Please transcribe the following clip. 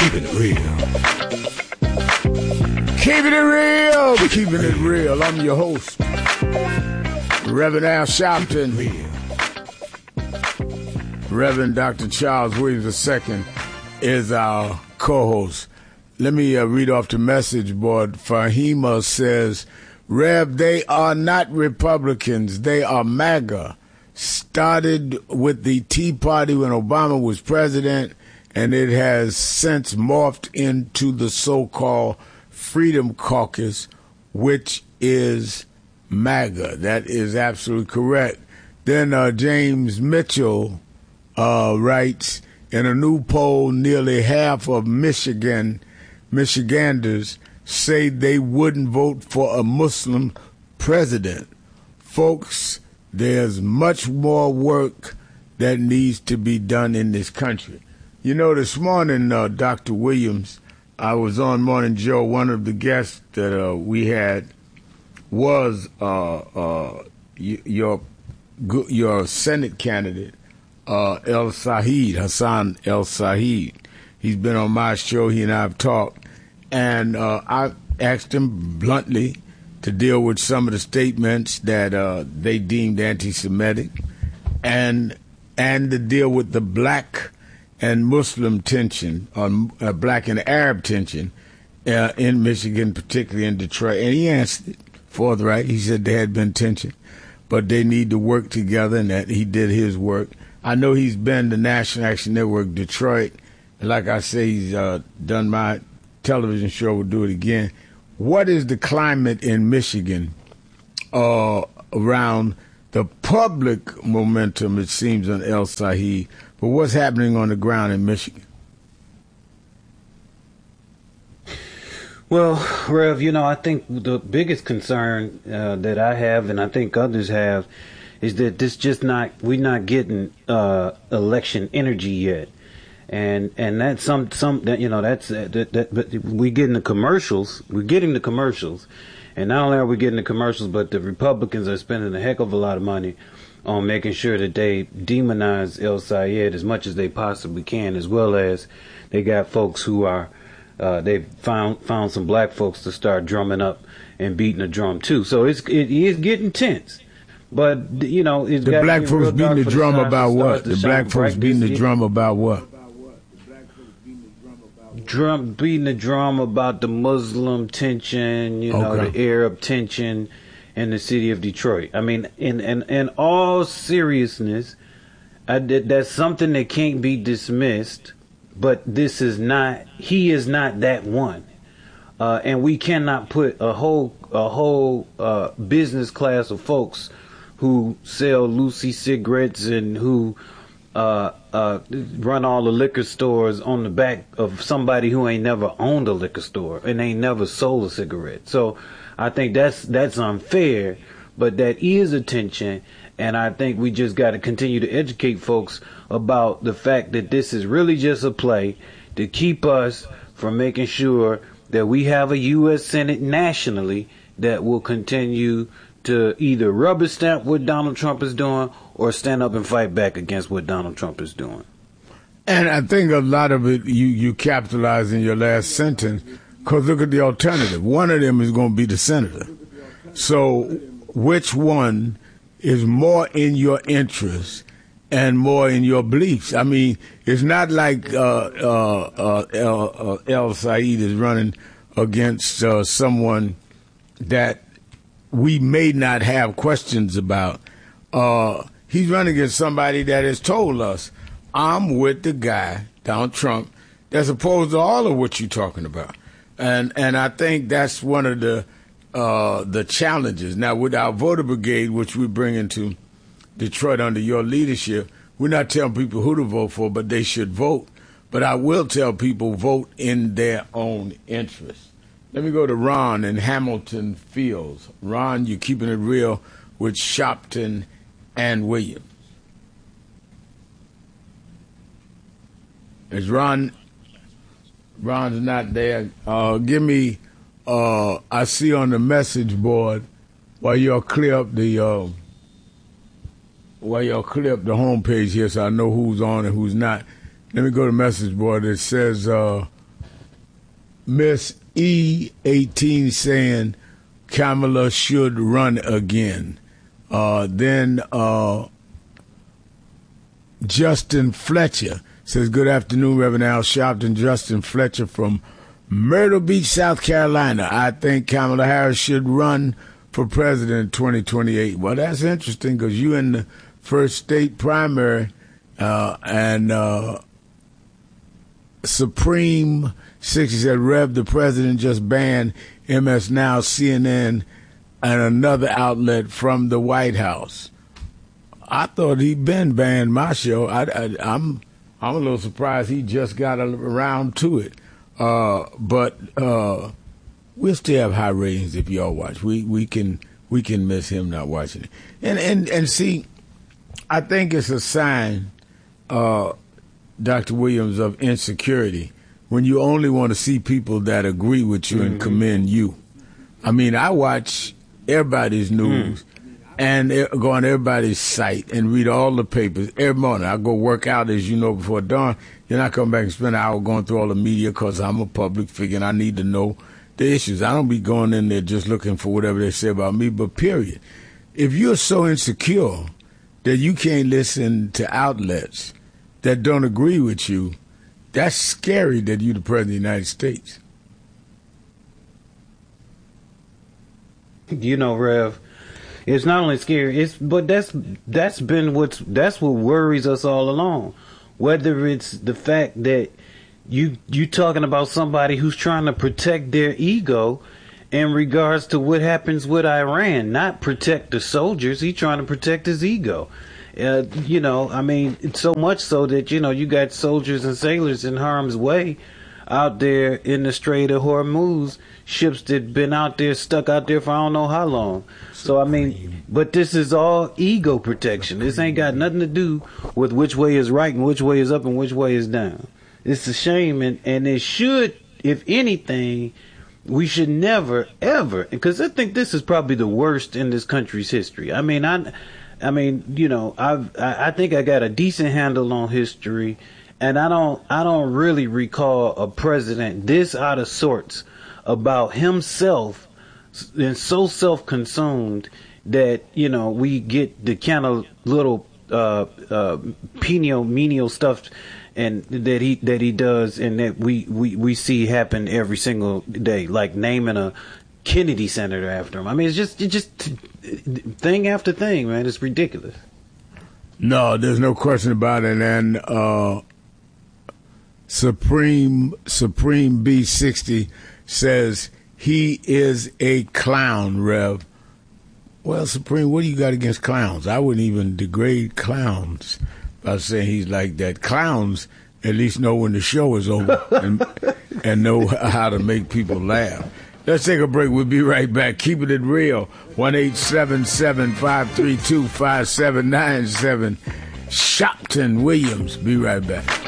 Keeping it real. Keeping it real. Keeping it real. I'm your host, Reverend Al Sharpton. Reverend Dr. Charles Williams II is our co-host. Let me read off the message board. Fahima says, Rev, they are not Republicans. They are MAGA. Started with the Tea Party when Obama was president, and it has since morphed into the so-called Freedom Caucus, which is MAGA. That is absolutely correct. Then James Mitchell writes, in a new poll, nearly half of Michiganders say they wouldn't vote for a Muslim president. Folks, there's much more work that needs to be done in this country. You know, this morning, Dr. Williams, I was on Morning Joe. One of the guests that we had was your Senate candidate, Hassan El Said. He's been on my show. He and I have talked. And I asked him bluntly to deal with some of the statements that they deemed anti-Semitic and to deal with the black and Muslim tension, or black and Arab tension in Michigan, particularly in Detroit. And he answered forthright. He said there had been tension, but they need to work together, and that he did his work. I know he's been to National Action Network Detroit. Like I say, he's done my television show. We'll do it again. What is the climate in Michigan around the public momentum, it seems, on El Said, but what's happening on the ground in Michigan? Well, Rev, I think the biggest concern that I have, and I think others have, is that we're not getting election energy yet. And that's but we getting the commercials. We're getting the commercials, and not only are we getting the commercials, but the Republicans are spending a heck of a lot of money on making sure that they demonize El Sayed as much as they possibly can, as well as they got folks who are they found some black folks to start drumming up and beating the drum too. So it is getting tense. But it's the black folks beating the drum about what? The black folks beating the drum about what? Beating the drum about the Muslim tension, the Arab tension in the city of Detroit. I mean, in all seriousness, that's something that can't be dismissed. But he is not that one, and we cannot put a whole business class of folks who sell Lucy cigarettes and who run all the liquor stores on the back of somebody who ain't never owned a liquor store and ain't never sold a cigarette. So I think that's unfair, but that is a tension, and I think we just got to continue to educate folks about the fact that this is really just a play to keep us from making sure that we have a U.S. Senate nationally that will continue to either rubber stamp what Donald Trump is doing or stand up and fight back against what Donald Trump is doing. And I think a lot of it you capitalize in your last sentence, because look at the alternative. One of them is going to be the senator. So which one is more in your interest and more in your beliefs? I mean, it's not like El Said is running against someone that we may not have questions about. He's running against somebody that has told us, I'm with the guy, Donald Trump, that's opposed to all of what you're talking about. And I think that's one of the challenges. Now, with our voter brigade, which we bring into Detroit under your leadership, we're not telling people who to vote for, but they should vote. But I will tell people vote in their own interest. Let me go to Ron in Hamilton Fields. Ron, you're keeping it real with Sharpton and Williams. Is Ron's not there? Give me, I see on the message board while y'all clear up the homepage here so I know who's on and who's not. Let me go to the message board. It says Miss E18 saying Kamala should run again. Then Justin Fletcher says, good afternoon, Reverend Al Sharpton. Justin Fletcher from Myrtle Beach, South Carolina. I think Kamala Harris should run for president in 2028. Well, that's interesting because you in the first state primary and Supreme 60 said, Rev, the president just banned MS Now, CNN, and another outlet from the White House. I thought he'd been banned my show. I'm a little surprised he just got around to it. But we'll still have high ratings if y'all watch. We can miss him not watching it. And see, I think it's a sign, Dr. Williams, of insecurity when you only want to see people that agree with you and commend you. I mean, I watch everybody's news and go on everybody's site and read all the papers every morning. I go work out, as you know, before dawn. Then I come back and spend an hour going through all the media because I'm a public figure and I need to know the issues. I don't be going in there just looking for whatever they say about me, but period. If you're so insecure that you can't listen to outlets that don't agree with you, that's scary that you're the president of the United States. You know, Rev, it's not only scary, but that's what worries us all along. Whether it's the fact that you talking about somebody who's trying to protect their ego in regards to what happens with Iran, not protect the soldiers. He's trying to protect his ego. I mean, it's so much so that, you got soldiers and sailors in harm's way out there in the Strait of Hormuz, ships that been out there, stuck out there for I don't know how long. So, I mean, but this is all ego protection. This ain't got nothing to do with which way is right and which way is up and which way is down. It's a shame, and it should, if anything, we should never, ever, because I think this is probably the worst in this country's history. I mean, I think I got a decent handle on history, and I don't really recall a president this out of sorts about himself and so self-consumed that, we get the kind of little menial stuff and that he does, and that we see happen every single day, like naming a Kennedy senator after him. I mean, it's just thing after thing, man. It's ridiculous. No, there's no question about it. And Supreme B60 says he is a clown, Rev. Well, Supreme, what do you got against clowns? I wouldn't even degrade clowns by saying he's like that. Clowns at least know when the show is over and know how to make people laugh. Let's take a break. We'll be right back. Keeping it real. 1-877-532-5797. Sharpton Williams. Be right back.